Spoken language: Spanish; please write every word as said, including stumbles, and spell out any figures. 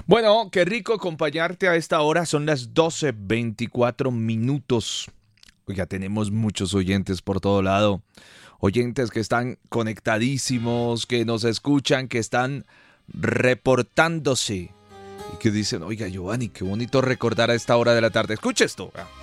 Bueno, qué rico acompañarte a esta hora. Son las doce veinticuatro minutos. Ya tenemos muchos oyentes por todo lado. Oyentes que están conectadísimos, que nos escuchan, que están reportándose. Y que dicen, oiga Giovanni, qué bonito recordar a esta hora de la tarde. Escucha esto.